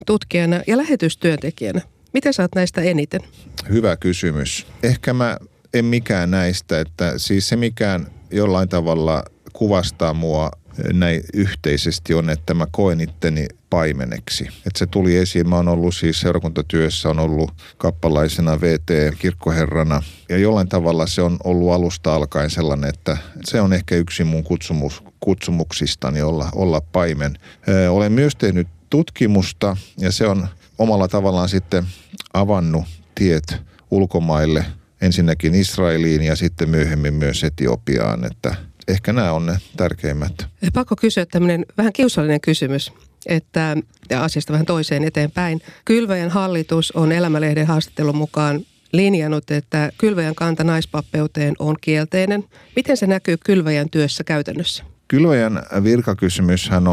tutkijana ja lähetystyöntekijänä. Miten sä oot näistä eniten? Hyvä kysymys. Ehkä mä en mikään näistä, että siis se mikään jollain tavalla kuvastaa mua näin yhteisesti on, että mä koen itteni paimeneksi. Että se tuli esiin. Mä oon ollut siis seurakuntatyössä, on ollut kappalaisena VT-kirkkoherrana. Ja jollain tavalla se on ollut alusta alkaen sellainen, että se on ehkä yksi mun kutsumuksistani olla paimen. Olen myös tehnyt tutkimusta ja se on omalla tavallaan sitten avannut tiet ulkomaille. Ensinnäkin Israeliin ja sitten myöhemmin myös Etiopiaan, että ehkä nämä on ne tärkeimmät. Pakko kysyä tämmöinen vähän kiusallinen kysymys, että asiasta vähän toiseen eteenpäin. Kylväjän hallitus on Elämälehden haastattelun mukaan linjannut, että Kylväjän kanta naispappeuteen on kielteinen. Miten se näkyy Kylväjän työssä käytännössä? Kylväjän virkakysymyshän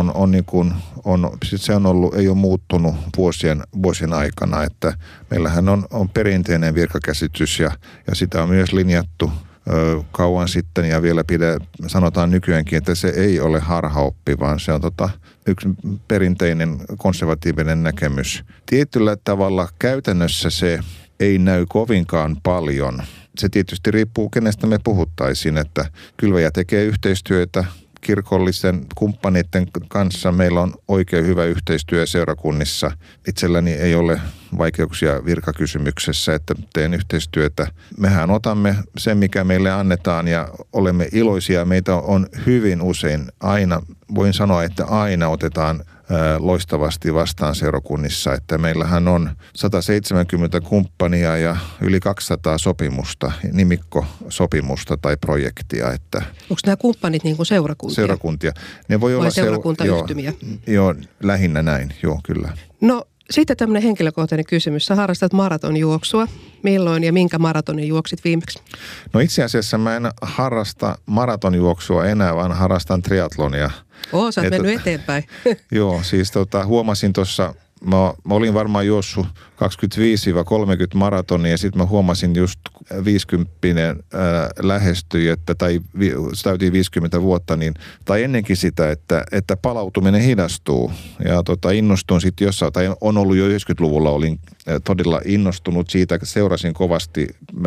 se on ollut, ei ole muuttunut vuosien aikana, että meillähän on perinteinen virkakäsitys ja sitä on myös linjattu kauan sitten ja vielä sanotaan nykyäänkin, että se ei ole harhaoppi, vaan se on yksi perinteinen konservatiivinen näkemys. Tietyllä tavalla käytännössä se ei näy kovinkaan paljon. Se tietysti riippuu, kenestä me puhuttaisiin, että Kylväjä tekee yhteistyötä kirkollisen kumppaneiden kanssa. Meillä on oikein hyvä yhteistyö seurakunnissa. Itselläni ei ole vaikeuksia virkakysymyksessä, että teen yhteistyötä. Mehän otamme sen, mikä meille annetaan ja olemme iloisia. Meitä on hyvin usein aina, voin sanoa, että aina otetaan loistavasti vastaan seurakunnissa, että meillähän on 170 kumppania ja yli 200 sopimusta, nimikkosopimusta tai projektia. Että onko nämä kumppanit niin kuin seurakuntia? Seurakuntia. Ne voi olla seurakuntayhtymiä? Joo, lähinnä näin, joo kyllä. No sitten tämmöinen henkilökohtainen kysymys. Sä harrastat maratonjuoksua. Milloin ja minkä maratonin juoksit viimeksi? No itse asiassa mä en harrasta maratonjuoksua enää, vaan harrastan triathlonia. Sä oot mennyt eteenpäin. Joo, siis huomasin tuossa, mä olin varmaan juossut 25-30 maratonia ja sitten mä huomasin just 50 lähestyi, tai täytiin 50 vuotta, tai ennenkin sitä, että palautuminen hidastuu. Ja innostuin sitten jossain, tai on ollut jo 90-luvulla, olin todella innostunut siitä, seurasin kovasti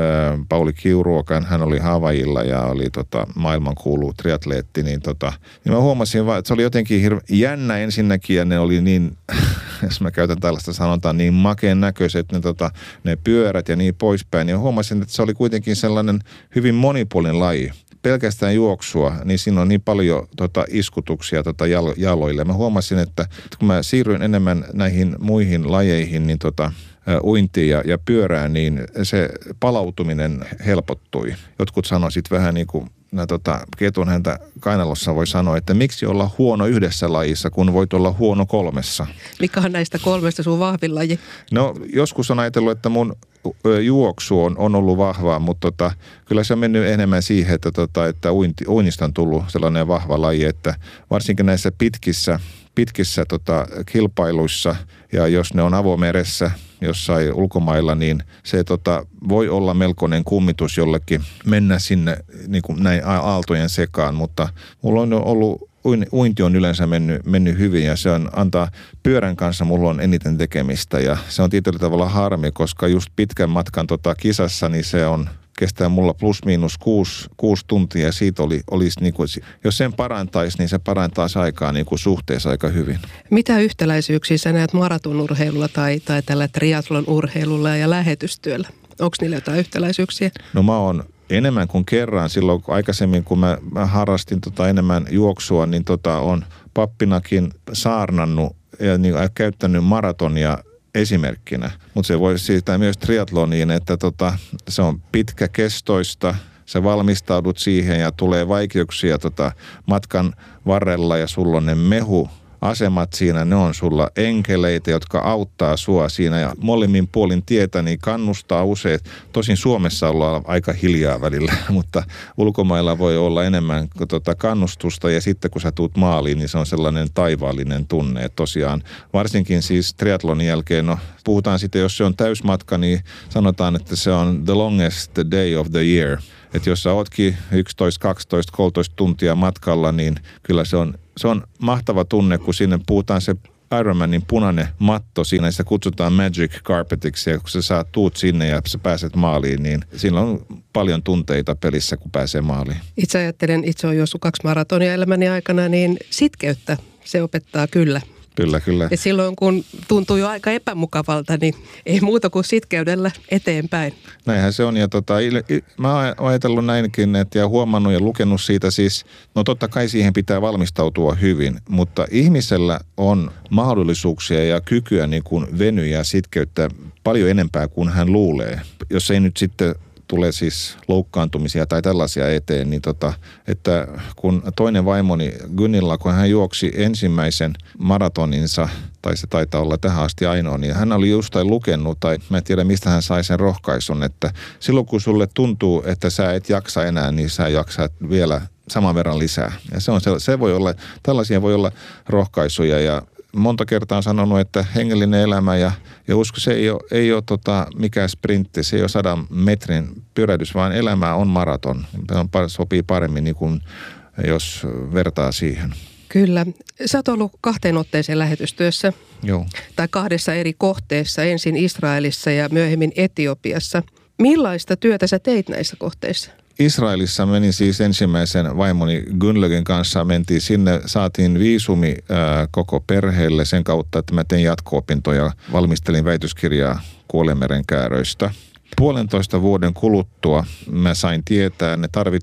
Pauli Kiurua, hän oli Havaijilla ja oli maailmankuulu triatleetti, niin mä huomasin vaan, että se oli jotenkin jännä ensinnäkin ja ne oli niin, jos mä käytän tällaista sanontaa, niin makeen näköiset ne pyörät ja niin poispäin. Ja huomasin, että se oli kuitenkin sellainen hyvin monipuolinen laji. Pelkästään juoksua, niin siinä on niin paljon iskutuksia jaloille. Mä huomasin, että kun mä siirryin enemmän näihin muihin lajeihin, niin uintiin ja pyörään, niin se palautuminen helpottui. Jotkut sanoisit vähän niin kuin ketun häntä kainalossa voi sanoa, että miksi olla huono yhdessä lajissa, kun voit olla huono 3. Mikä on näistä 3 sun vahvin laji? No joskus on ajatellut, että mun juoksu on ollut vahvaa, mutta kyllä se on mennyt enemmän siihen, että uinnista on tullut sellainen vahva laji, että varsinkin näissä pitkissä kilpailuissa ja jos ne on avomeressä jossain ulkomailla, niin se voi olla melkoinen kummitus jollekin mennä sinne niin kuin näin aaltojen sekaan, mutta mulla on ollut uinti on yleensä mennyt hyvin ja se antaa pyörän kanssa mulla on eniten tekemistä ja se on tietyllä tavalla harmi, koska just pitkän matkan kisassa niin se kestää mulla plus miinus 6 tuntia ja siitä olisi niin kuin, jos sen parantaisi, niin se parantaisi aikaa niin kuin suhteessa aika hyvin. Mitä yhtäläisyyksiä sä näet maratonurheilulla tai tällä triathlon urheilulla ja lähetystyöllä? Onko niillä jotain yhtäläisyyksiä? No mä oon enemmän kuin kerran. Silloin aikaisemmin, kun mä harrastin enemmän juoksua, niin on pappinakin saarnannut ja niin, käyttänyt maratonia esimerkkinä. Mutta se voi siirtää myös triathloniin, että se on pitkäkestoista. Sä valmistaudut siihen ja tulee vaikeuksia matkan varrella ja sulla on ne mehuasemat siinä, ne on sulla enkeleitä, jotka auttaa sua siinä ja molemmin puolin tietä niin kannustaa usein. Tosin Suomessa ollaan aika hiljaa välillä, mutta ulkomailla voi olla enemmän kannustusta ja sitten kun sä tuut maaliin, niin se on sellainen taivaallinen tunne. Et tosiaan varsinkin siis triathlonin jälkeen, no puhutaan sitten, jos se on täysmatka, niin sanotaan, että se on the longest day of the year. Että jos sä ootkin 11, 12, 13 tuntia matkalla, niin kyllä se on mahtava tunne, kun sinne puhutaan se Ironmanin punainen matto, siinä sitä kutsutaan Magic Carpetiksi, ja kun sä tuut sinne ja sä pääset maaliin, niin siinä on paljon tunteita pelissä, kun pääsee maaliin. Itse ajattelen, itse olen juossut 2 maratonia elämäni aikana, niin sitkeyttä se opettaa kyllä. Kyllä. Ja silloin, kun tuntuu jo aika epämukavalta, niin ei muuta kuin sitkeydellä eteenpäin. Näinhän se on, ja mä oon ajatellut näinkin, ja huomannut ja lukenut siitä siis, no totta kai siihen pitää valmistautua hyvin, mutta ihmisellä on mahdollisuuksia ja kykyä niin kuin venyä ja sitkeyttä paljon enempää kuin hän luulee. Jos ei nyt sitten tulee siis loukkaantumisia tai tällaisia eteen, niin että kun toinen vaimoni Gunilla, kun hän juoksi ensimmäisen maratoninsa, tai se taitaa olla tähän asti ainoa, niin hän oli jostain lukenut, tai mä en tiedä mistä hän sai sen rohkaisun, että silloin kun sulle tuntuu, että sä et jaksa enää, niin sä jaksat vielä saman verran lisää. Ja se voi olla, tällaisia voi olla rohkaisuja, ja monta kertaa on sanonut, että hengellinen elämä ja usko, se ei ole mikään sprintti, se ei ole 100 metrin pyrähdys, vaan elämä on maraton. Sopii paremmin, niin kuin jos vertaa siihen. Kyllä. Sä oot ollut 2 otteeseen lähetystyössä. Joo. Tai 2 eri kohteessa, ensin Israelissa ja myöhemmin Etiopiassa. Millaista työtä sä teit näissä kohteissa? Israelissa menin siis ensimmäisen vaimoni Gunlögin kanssa, mentiin sinne, saatiin viisumi koko perheelle sen kautta, että mä tein jatko-opintoja, valmistelin väitöskirjaa Kuolemenmeren kääröistä. 1,5 vuoden kuluttua mä sain tietää,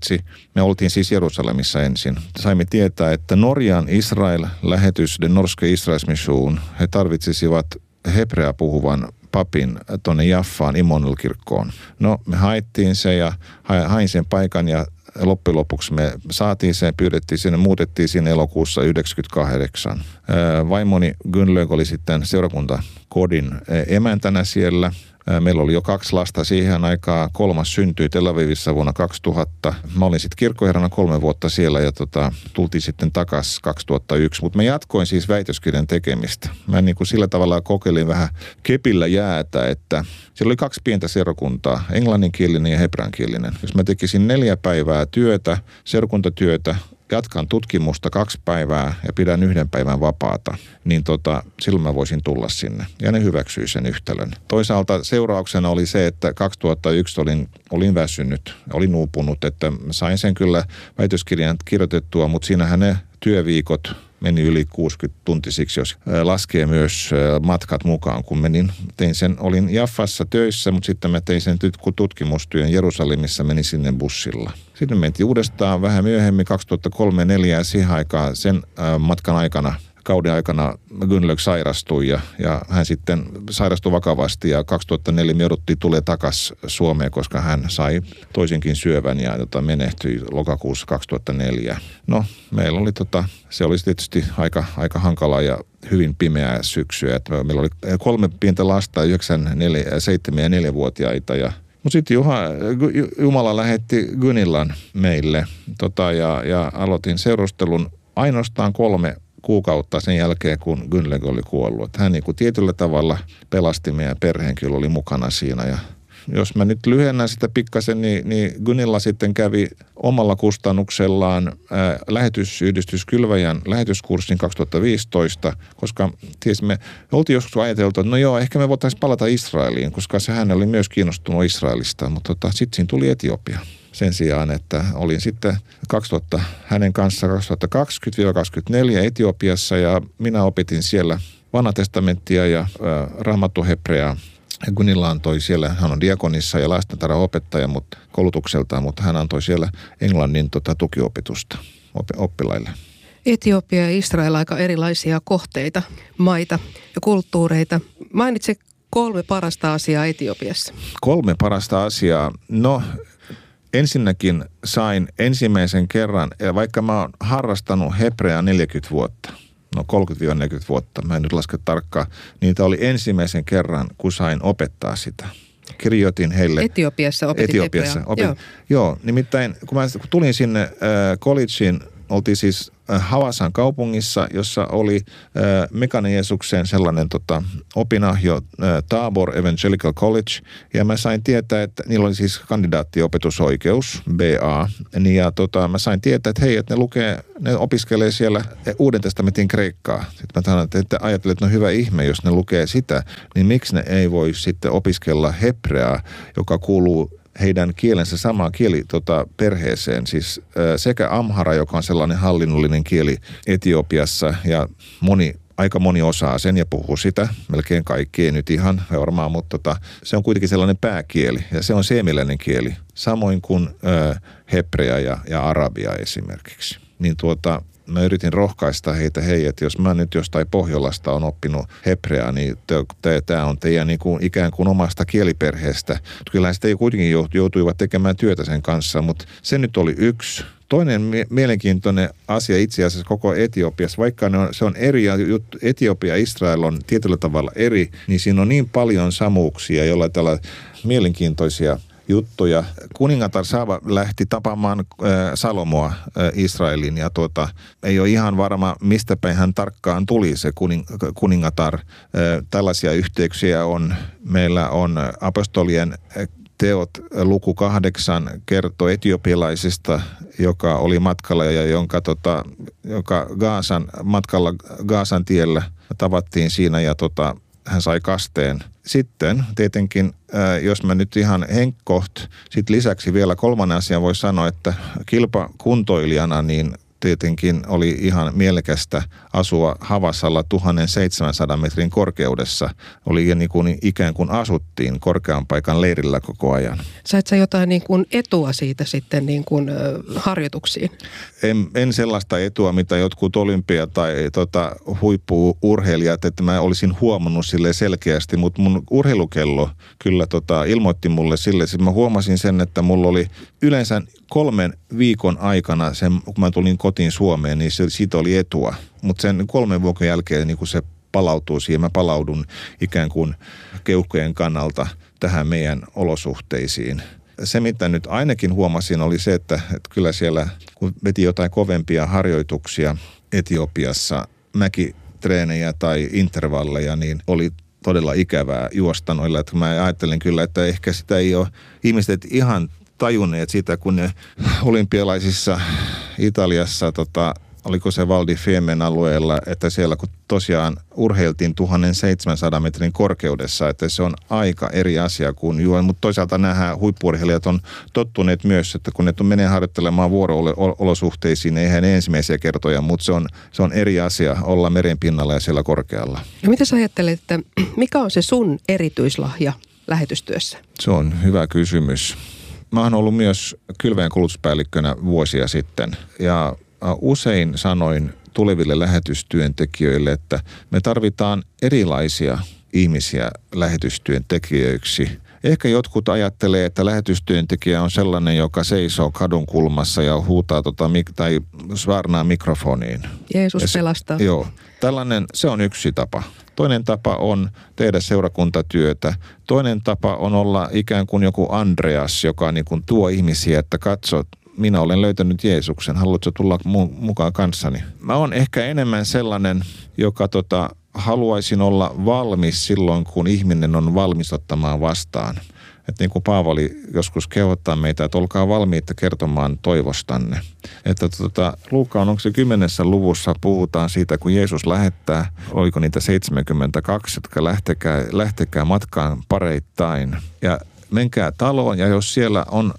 me oltiin siis Jerusalemissa ensin, saimme tietää, että Norjan Israel-lähetys, den norske Israelsmission, he tarvitsisivat hebrea puhuvan papin tuonne Jaffaan Immanuel-kirkkoon. No, me haettiin se ja hain sen paikan ja loppujen lopuksi me saatiin sen, pyydettiin sinne, muutettiin sinne elokuussa 1998. Vaimoni Gunlög oli sitten seurakuntakodin emäntänä siellä. Meillä oli jo 2 lasta siihen aikaan. 3. syntyi Tel Avivissa vuonna 2000. Mä olin sitten kirkkoherrana 3 vuotta siellä ja tultiin sitten takaisin 2001. Mutta mä jatkoin siis väitöskirjan tekemistä. Mä niin kuin sillä tavalla kokeilin vähän kepillä jäätä, että siellä oli 2 pientä seurakuntaa, englanninkielinen ja hebreankielinen. Jos mä tekisin 4 päivää työtä, seurakuntatyötä, jatkan tutkimusta 2 päivää ja pidän 1 päivän vapaata, niin silloin mä voisin tulla sinne. Ja ne hyväksyi sen yhtälön. Toisaalta seurauksena oli se, että 2001 olin väsynyt, olin uupunut, että sain sen kyllä väitöskirjan kirjoitettua, mutta siinähän ne työviikot meni yli 60 tuntisiksi, jos laskee myös matkat mukaan, kun olin Jaffassa töissä, mutta sitten mä tein sen tutkimustyön Jerusalemissa, menin sinne bussilla. Sitten mentiin uudestaan vähän myöhemmin, 2003-2004 ja siihen aikaan sen kauden aikana Gunlög sairastui ja hän sitten sairastui vakavasti ja 2004 me jouduttiin tulee takaisin Suomeen, koska hän sai toisenkin syövän ja menehtyi lokakuussa 2004. No, meillä oli se oli tietysti aika hankalaa ja hyvin pimeää syksyä. Että meillä oli 3 pientä lasta, 9, 4, 7 ja 4-vuotiaita mutta sitten Jumala lähetti Gunillan meille ja aloitin seurustelun ainoastaan 3 kuukautta sen jälkeen, kun Gunlög oli kuollut. Hän niin kuin tietyllä tavalla pelasti meidän perheen, kyllä oli mukana siinä. Ja jos mä nyt lyhennän sitä pikkasen, niin Gunilla sitten kävi omalla kustannuksellaan lähetysyhdistys Kylväjän lähetyskurssin 2015, koska me oltiin joskus ajateltu, että no joo, ehkä me voitaisiin palata Israeliin, koska hän oli myös kiinnostunut Israelista, mutta sitten siinä tuli Etiopia. Sen sijaan, että olin sitten 2000 hänen kanssa 2020-2024 Etiopiassa ja minä opetin siellä Vanhaa testamenttia ja raamattuhebreaa. Gunilla antoi siellä, hän on diakonissa ja lastentarhaopettaja koulutukseltaan, mutta hän antoi siellä englannin tukiopetusta oppilaille. Etiopia ja Israel aika erilaisia kohteita, maita ja kulttuureita. Mainitse 3 parasta asiaa Etiopiassa. 3 parasta asiaa? No, ensinnäkin sain ensimmäisen kerran, vaikka mä oon harrastanut hebreaa 40 vuotta, 30-40 vuotta, mä en nyt laske tarkkaan, niin tämä oli ensimmäisen kerran, kun sain opettaa sitä. Kirjoitin heille. Etiopiassa opetin hebreaa. Joo, nimittäin kun tulin sinne collegeen oltiin siis Havasan kaupungissa, jossa oli Mekaanisen Jeesuksen sellainen opinahjo Tabor Evangelical College. Ja mä sain tietää, että niillä oli siis kandidaattiopetusoikeus, BA. Ja mä sain tietää, että hei, että ne opiskelee siellä Uuden testamentin kreikkaa. Sitten mä sanoin, että ajattelin, että no hyvä ihme, jos ne lukee sitä, niin miksi ne ei voi sitten opiskella hebreaa, joka kuuluu heidän kielensä samaan perheeseen, siis sekä amhara, joka on sellainen hallinnollinen kieli Etiopiassa ja aika moni osaa sen ja puhuu sitä, melkein kaikki, ei nyt ihan varmaan, mutta se on kuitenkin sellainen pääkieli ja se on seemiläinen kieli, samoin kuin hebrea ja arabia esimerkiksi. Niin mä yritin rohkaista heitä, hei, että jos mä nyt jostain Pohjolasta on oppinut hebreaa, niin tämä on teidän niin kuin ikään kuin omasta kieliperheestä. Kyllä sitten kuitenkin joutuivat tekemään työtä sen kanssa, mutta se nyt oli yksi. Toinen mielenkiintoinen asia itse asiassa koko Etiopiassa, vaikka se on eri ja Etiopia ja Israel on tietyllä tavalla eri, niin siinä on niin paljon samuuksia, joilla tällä mielenkiintoisia juttuja. Kuningatar Saba lähti tapaamaan Salomoa Israelin ja ei ole ihan varma, mistä päin hän tarkkaan tuli se kuningatar. Tällaisia yhteyksiä on. Meillä on apostolien teot luku 8 kertoo etiopialaisesta, joka oli matkalla ja joka matkalla Gaasan tiellä tavattiin siinä ja hän sai kasteen. Sitten tietenkin, jos mä nyt ihan sitten lisäksi vielä kolmannen asian voi sanoa, että kilpakuntoilijana niin tietenkin oli ihan mielekästä asua Havasalla 1700 metrin korkeudessa. Oli niin kuin ikään kuin asuttiin korkean paikan leirillä koko ajan. Sait sä jotain niin kuin etua siitä sitten niin kuin harjoituksiin? En sellaista etua, mitä jotkut olympia- tai huippu-urheilijat, että mä olisin huomannut sille selkeästi, mutta mun urheilukello kyllä ilmoitti mulle sille, että mä huomasin sen, että mulla oli yleensä 3 viikon aikana, kun mä tulin kotiin Suomeen, niin siitä oli etua. Mutta sen 3 viikon jälkeen niin kun se palautuu siihen, mä palaudun ikään kuin keuhkojen kannalta tähän meidän olosuhteisiin. Se, mitä nyt ainakin huomasin, oli se, että kyllä siellä, kun veti jotain kovempia harjoituksia Etiopiassa, mäkitreenejä tai intervalleja, niin oli todella ikävää juosta noilla. Että mä ajattelin kyllä, että ehkä sitä ei ole ihmiset ihan tajunneet sitä, kun ne olympialaisissa Italiassa, oliko se Val di Fiemen alueella, että siellä kun tosiaan urheiltiin 1700 metrin korkeudessa, että se on aika eri asia kuin mutta toisaalta nämä huippu-urheilijat on tottuneet myös, että kun ne menee harjoittelemaan vuoro-olosuhteisiin, niin eihän ne ensimmäisiä kertoja, mutta se on eri asia olla merenpinnalla ja siellä korkealla. No mitä sä ajattelet, että mikä on se sun erityislahja lähetystyössä? Se on hyvä kysymys. Mä oon ollut myös kylväjän koulutuspäällikkönä vuosia sitten ja usein sanoin tuleville lähetystyöntekijöille, että me tarvitaan erilaisia ihmisiä lähetystyöntekijöiksi. Ehkä jotkut ajattelee, että lähetystyöntekijä on sellainen, joka seisoo kadun kulmassa ja huutaa tai svarnaa mikrofoniin. Jeesus pelastaa. Joo. Tällainen, se on yksi tapa. Toinen tapa on tehdä seurakuntatyötä. Toinen tapa on olla ikään kuin joku Andreas, joka niin kuin tuo ihmisiä, että katsot, minä olen löytänyt Jeesuksen, haluatko tulla mukaan kanssani? Mä oon ehkä enemmän sellainen, joka haluaisin olla valmis silloin, kun ihminen on valmis ottamaan vastaan. Että niin kuin Paavali joskus kehottaa meitä, että olkaa valmiita kertomaan toivostanne. Että Luukkaan, onko se 10. luvussa puhutaan siitä, kun Jeesus lähettää, oliko niitä 72, jotka lähtekää matkaan pareittain. Ja menkää taloon ja jos siellä on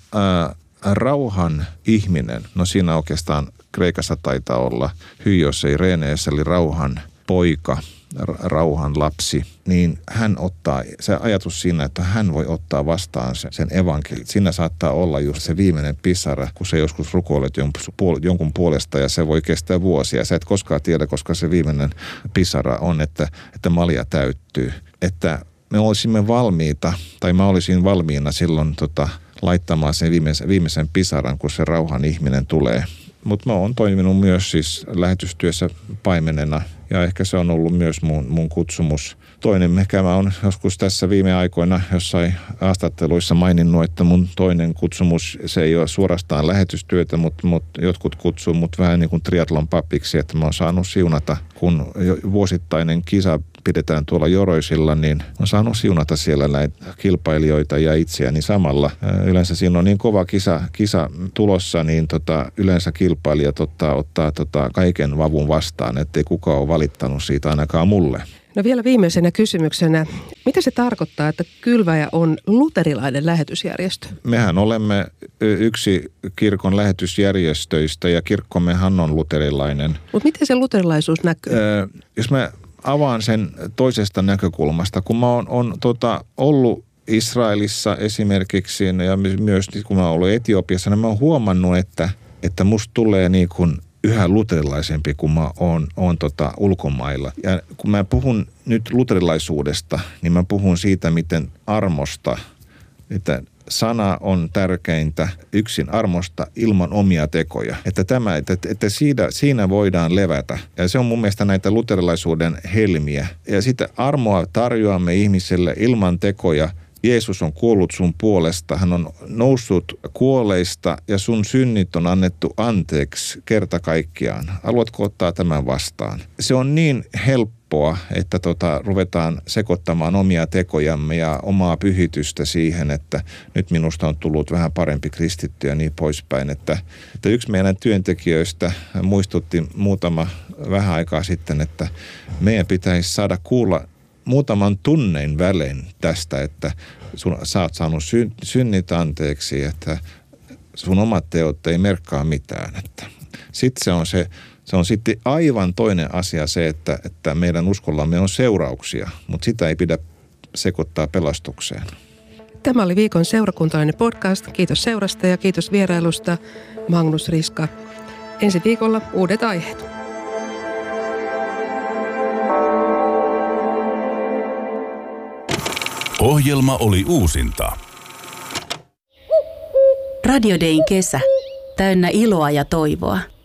rauhan ihminen, no siinä oikeastaan Kreikassa taitaa olla Hyos ei Reeneessä, eli rauhan poika, rauhan lapsi, niin hän ottaa, se ajatus siinä, että hän voi ottaa vastaan sen evankeliin. Siinä saattaa olla just se viimeinen pisara, kun sä joskus rukoilet jonkun puolesta ja se voi kestää vuosia. Sä et koskaan tiedä, koska se viimeinen pisara on, että malja täyttyy. Että me olisimme valmiita, tai mä olisin valmiina silloin laittamaan sen viimeisen pisaran, kun se rauhan ihminen tulee. Mutta mä oon toiminut myös siis lähetystyössä paimenena ja ehkä se on ollut myös mun kutsumus toinen, mikä mä oon joskus tässä viime aikoina jossain haastatteluissa maininnut, että mun toinen kutsumus, se ei ole suorastaan lähetystyötä, mutta jotkut kutsuu mut vähän niin kuin triathlon papiksi, että mä oon saanut siunata, kun vuosittainen kisa pidetään tuolla Joroisilla, niin on saanut siunata siellä näitä kilpailijoita ja itseäni samalla. Yleensä siinä on niin kova kisa tulossa, niin yleensä kilpailijat ottaa kaiken vavun vastaan, ettei kukaan ole valittanut siitä ainakaan mulle. No vielä viimeisenä kysymyksenä, mitä se tarkoittaa, että Kylväjä on luterilainen lähetysjärjestö? Mehän olemme yksi kirkon lähetysjärjestöistä ja kirkkommehan on luterilainen. Mutta miten se luterilaisuus näkyy? Jos mä avaan sen toisesta näkökulmasta, kun mä oon ollut Israelissa esimerkiksi ja myös kun mä oon ollut Etiopiassa, niin mä oon huomannut, että musta tulee niin kuin yhä luterilaisempi, kun mä oon ulkomailla. Ja kun mä puhun nyt luterilaisuudesta, niin mä puhun siitä, miten armosta, että sana on tärkeintä yksin armosta ilman omia tekoja. Että siinä voidaan levätä. Ja se on mun mielestä näitä luterilaisuuden helmiä. Ja sitä armoa tarjoamme ihmiselle ilman tekoja. Jeesus on kuollut sun puolesta, hän on noussut kuolleista ja sun synnit on annettu anteeksi kerta kaikkiaan. Haluatko ottaa tämän vastaan? Se on niin helppoa, että ruvetaan sekoittamaan omia tekojamme ja omaa pyhitystä siihen, että nyt minusta on tullut vähän parempi kristitty ja niin poispäin. Että yksi meidän työntekijöistä muistutti vähän aikaa sitten, että meidän pitäisi saada kuulla muutaman tunnin välein tästä, että sä oot saanut synnit anteeksi, että sun omat teot ei merkkaa mitään. Sitten se on sitten aivan toinen asia se, että meidän uskollamme on seurauksia, mutta sitä ei pidä sekoittaa pelastukseen. Tämä oli viikon seurakuntalainen podcast. Kiitos seurasta ja kiitos vierailusta, Magnus Riska. Ensi viikolla uudet aiheet. Ohjelma oli uusinta. Radio Dayn kesä. Täynnä iloa ja toivoa.